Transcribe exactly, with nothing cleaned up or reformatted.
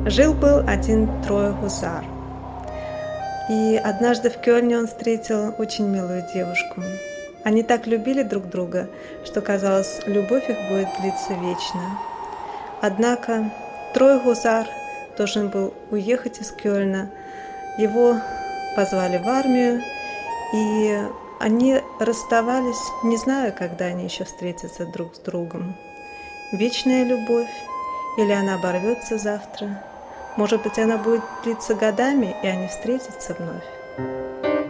Жил-был один Трой гусар. И однажды в Кёльне он встретил очень милую девушку. Они так любили друг друга, что казалось, любовь их будет длиться вечно. Однако Трой гусар должен был уехать из Кёльна. Его позвали в армию, и они расставались, не зная, когда они еще встретятся друг с другом. Вечная любовь, или она оборвется завтра? Может быть, она будет длиться годами, и они встретятся вновь?